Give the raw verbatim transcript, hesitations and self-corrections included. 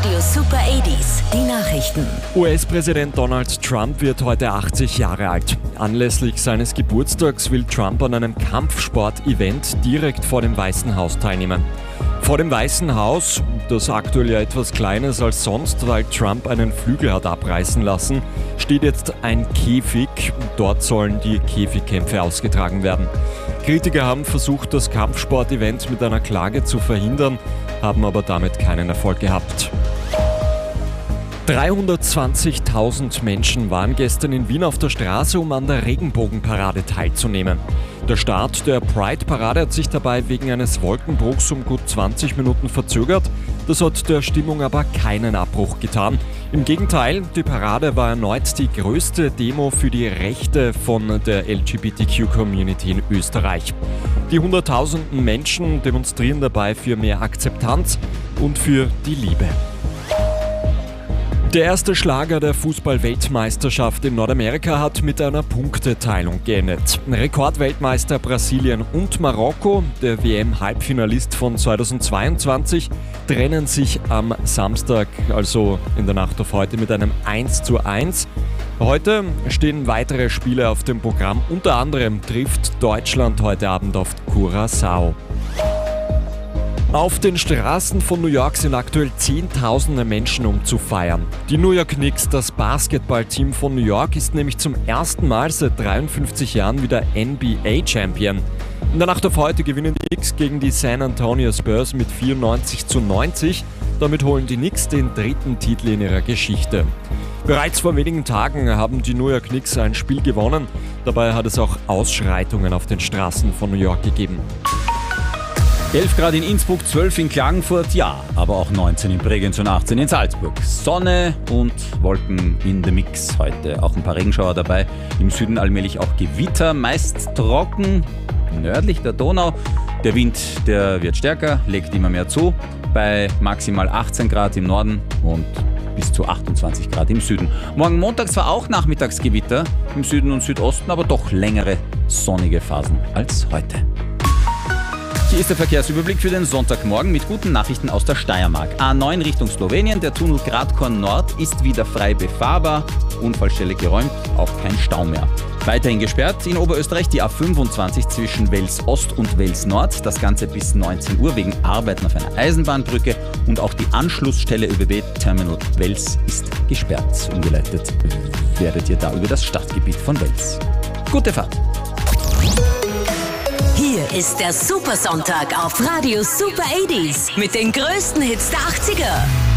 Radio Super achtziger, die Nachrichten. U S-Präsident Donald Trump wird heute achtzig Jahre alt. Anlässlich seines Geburtstags will Trump an einem Kampfsport-Event direkt vor dem Weißen Haus teilnehmen. Vor dem Weißen Haus, das aktuell ja etwas kleiner ist als sonst, weil Trump einen Flügel hat abreißen lassen, steht jetzt ein Käfig. Dort sollen die Käfigkämpfe ausgetragen werden. Kritiker haben versucht, das Kampfsport-Event mit einer Klage zu verhindern, haben aber damit keinen Erfolg gehabt. dreihundertzwanzigtausend Menschen waren gestern in Wien auf der Straße, um an der Regenbogenparade teilzunehmen. Der Start der Pride-Parade hat sich dabei wegen eines Wolkenbruchs um gut zwanzig Minuten verzögert. Das hat der Stimmung aber keinen Abbruch getan. Im Gegenteil, die Parade war erneut die größte Demo für die Rechte von der L G B T Q-Community in Österreich. Die hunderttausenden Menschen demonstrieren dabei für mehr Akzeptanz und für die Liebe. Der erste Schlager der Fußball-Weltmeisterschaft in Nordamerika hat mit einer Punkteteilung geendet. Rekordweltmeister Brasilien und Marokko, der W M-Halbfinalist von zweitausendzweiundzwanzig, trennen sich am Samstag, also in der Nacht auf heute, mit einem eins zu eins. Heute stehen weitere Spiele auf dem Programm. Unter anderem trifft Deutschland heute Abend auf Curaçao. Auf den Straßen von New York sind aktuell Zehntausende Menschen, um zu feiern. Die New York Knicks, das Basketballteam von New York, ist nämlich zum ersten Mal seit dreiundfünfzig Jahren wieder N B A-Champion. In der Nacht auf heute gewinnen die Knicks gegen die San Antonio Spurs mit vierundneunzig zu neunzig. Damit holen die Knicks den dritten Titel in ihrer Geschichte. Bereits vor wenigen Tagen haben die New York Knicks ein Spiel gewonnen. Dabei hat es auch Ausschreitungen auf den Straßen von New York gegeben. elf Grad in Innsbruck, zwölf in Klagenfurt, ja, aber auch neunzehn in Bregenz und achtzehn in Salzburg. Sonne und Wolken in the Mix heute. Auch ein paar Regenschauer dabei. Im Süden allmählich auch Gewitter, meist trocken, nördlich der Donau. Der Wind, der wird stärker, legt immer mehr zu. Bei maximal achtzehn Grad im Norden und bis zu achtundzwanzig Grad im Süden. Morgen Montag zwar auch Nachmittagsgewitter im Süden und Südosten, aber doch längere sonnige Phasen als heute. Hier ist der Verkehrsüberblick für den Sonntagmorgen mit guten Nachrichten aus der Steiermark. A neun Richtung Slowenien, der Tunnel Gradkorn Nord ist wieder frei befahrbar. Unfallstelle geräumt, auch kein Stau mehr. Weiterhin gesperrt in Oberösterreich die A fünfundzwanzig zwischen Wels Ost und Wels Nord. Das Ganze bis neunzehn Uhr wegen Arbeiten auf einer Eisenbahnbrücke. Und auch die Anschlussstelle ÖBB Terminal Wels ist gesperrt. Umgeleitet werdet ihr da über das Stadtgebiet von Wels. Gute Fahrt! Hier ist der Supersonntag auf Radio Super achtziger mit den größten Hits der achtziger.